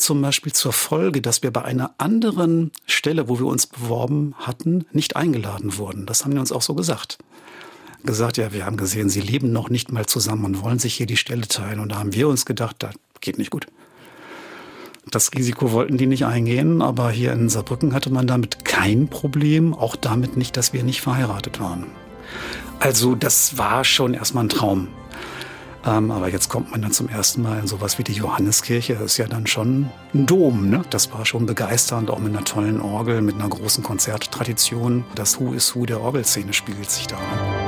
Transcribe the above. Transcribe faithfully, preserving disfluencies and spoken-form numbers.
zum Beispiel zur Folge, dass wir bei einer anderen Stelle, wo wir uns beworben hatten, nicht eingeladen wurden. Das haben die uns auch so gesagt. Gesagt, ja, wir haben gesehen, Sie leben noch nicht mal zusammen und wollen sich hier die Stelle teilen. Und da haben wir uns gedacht, das geht nicht gut. Das Risiko wollten die nicht eingehen, aber hier in Saarbrücken hatte man damit kein Problem, auch damit nicht, dass wir nicht verheiratet waren. Also das war schon erstmal ein Traum. Ähm, aber jetzt kommt man dann zum ersten Mal in sowas wie die Johanneskirche. Das ist ja dann schon ein Dom, ne? Das war schon begeisternd, auch mit einer tollen Orgel, mit einer großen Konzerttradition. Das Who is Who der Orgelszene spiegelt sich da.